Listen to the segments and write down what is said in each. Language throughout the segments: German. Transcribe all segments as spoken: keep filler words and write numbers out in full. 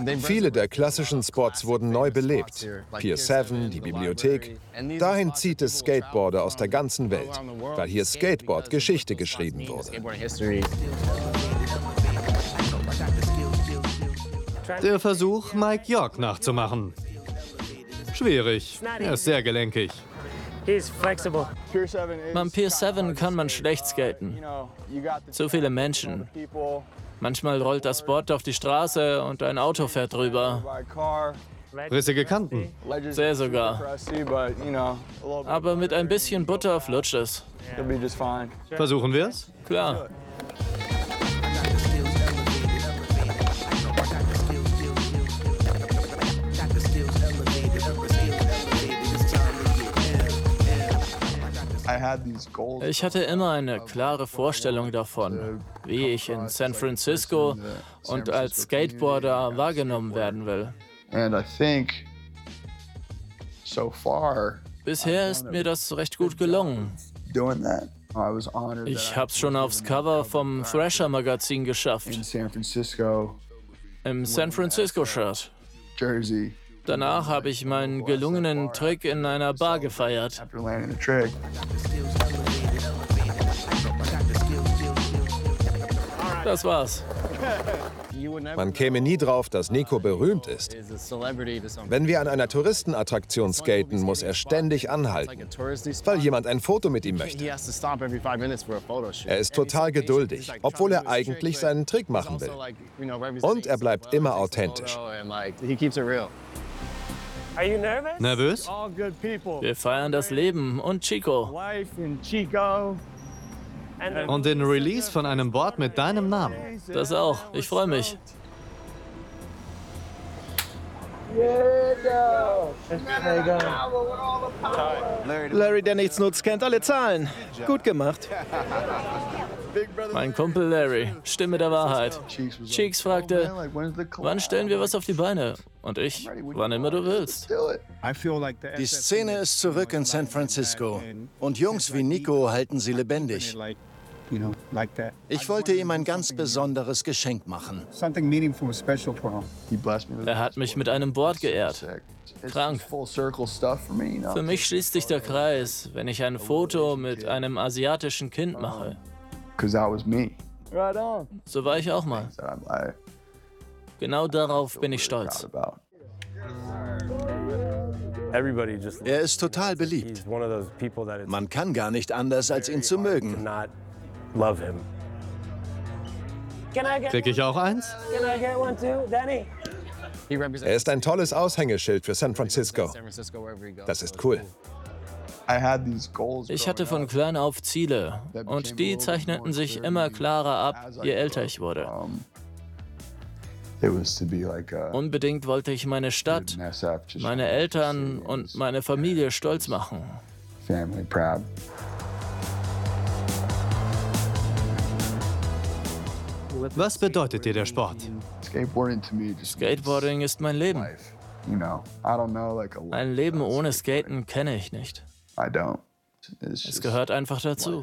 Viele der klassischen Spots wurden neu belebt. Pier sieben, die Bibliothek. Dahin zieht es Skateboarder aus der ganzen Welt, weil hier Skateboard-Geschichte geschrieben wurde. Der Versuch, Mike York nachzumachen. Schwierig. Er ist sehr gelenkig. Am Pier sieben kann man schlecht skaten. Zu viele Menschen. Manchmal rollt das Board auf die Straße und ein Auto fährt drüber. Rissige Kanten. Sehr sogar. Aber mit ein bisschen Butter flutscht es. Versuchen wir es? Klar. Ich hatte immer eine klare Vorstellung davon, wie ich in San Francisco und als Skateboarder wahrgenommen werden will. Bisher ist mir das recht gut gelungen. Ich hab's schon aufs Cover vom Thrasher-Magazin geschafft. Im San Francisco-Shirt. Danach habe ich meinen gelungenen Trick in einer Bar gefeiert. Das war's. Man käme nie drauf, dass Nico berühmt ist. Wenn wir an einer Touristenattraktion skaten, muss er ständig anhalten, weil jemand ein Foto mit ihm möchte. Er ist total geduldig, obwohl er eigentlich seinen Trick machen will. Und er bleibt immer authentisch. Nervös? Wir feiern das Leben und Chico. Und den Release von einem Board mit deinem Namen. Das auch. Ich freue mich. Larry, der nichts nutzt, kennt alle Zahlen. Gut gemacht. Mein Kumpel Larry, Stimme der Wahrheit. Cheeks fragte, wann stellen wir was auf die Beine? Und ich, wann immer du willst. Die Szene ist zurück in San Francisco. Und Jungs wie Nico halten sie lebendig. Ich wollte ihm ein ganz besonderes Geschenk machen. Er hat mich mit einem Board geehrt. Krank. Für mich schließt sich der Kreis, wenn ich ein Foto mit einem asiatischen Kind mache. So war ich auch mal. Genau darauf bin ich stolz. Er ist total beliebt. Man kann gar nicht anders, als ihn zu mögen. Krieg ich auch eins? Er ist ein tolles Aushängeschild für San Francisco. Das ist cool. Ich hatte von klein auf Ziele und die zeichneten sich immer klarer ab, je älter ich wurde. Unbedingt wollte ich meine Stadt, meine Eltern und meine Familie stolz machen. Was bedeutet dir der Sport? Skateboarding ist mein Leben. Ein Leben ohne Skaten kenne ich nicht. Es gehört einfach dazu.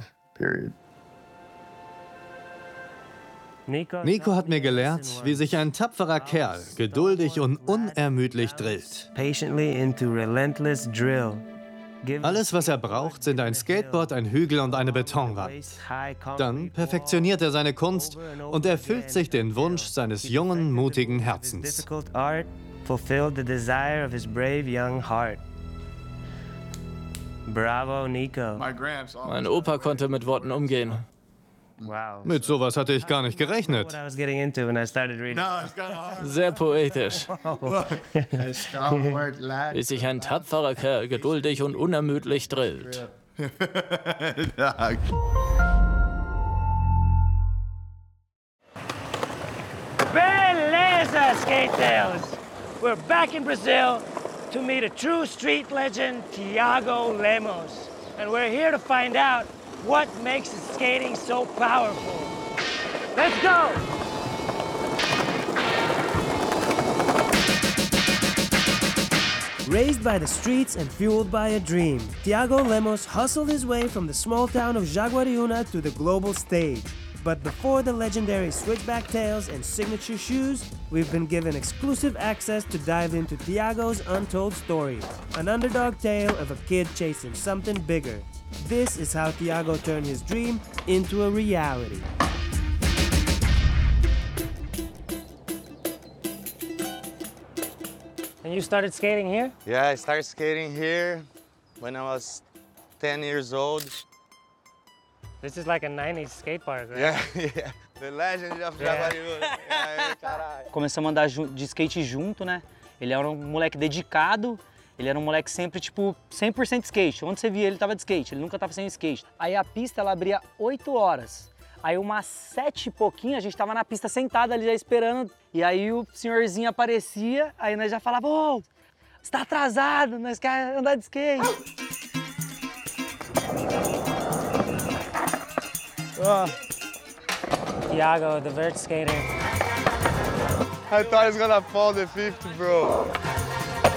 Nico hat mir gelehrt, wie sich ein tapferer Kerl geduldig und unermüdlich drillt. Alles, was er braucht, sind ein Skateboard, ein Hügel und eine Betonwand. Dann perfektioniert er seine Kunst und erfüllt sich den Wunsch seines jungen, mutigen Herzens. Bravo, Nico. Mein Opa konnte mit Worten umgehen. Mit sowas hatte ich gar nicht gerechnet. Sehr poetisch. Wie sich ein tapferer Kerl geduldig und unermüdlich drillt. Beleza, skate tales! We're back in Brazil to meet a true street legend, Thiago Lemos. And we're here to find out what makes his skating so powerful. Let's go! Raised by the streets and fueled by a dream, Thiago Lemos hustled his way from the small town of Jaguariúna to the global stage. But before the legendary switchback tails and signature shoes, we've been given exclusive access to dive into Thiago's untold story, an underdog tale of a kid chasing something bigger. This is how Thiago turned his dream into a reality. And you started skating here? Yeah, I started skating here when I was ten years old. This is like a nineties skate park, right? Yeah, yeah. The legend of Jaguariúna. Yeah. Começamos a andar de skate junto, né? Ele era um moleque dedicado, ele era um moleque sempre, tipo, cem por cento skate. Onde você via ele tava de skate, ele nunca tava sem skate. Aí a pista, ela abria oito horas. Aí umas sete e pouquinho, a gente tava na pista sentado ali já esperando. E aí o senhorzinho aparecia, aí nós já falava, ô, oh, você tá atrasado, nós queremos andar de skate. Oh. Thiago, the vert skater. I thought he was gonna fall the fifth, bro.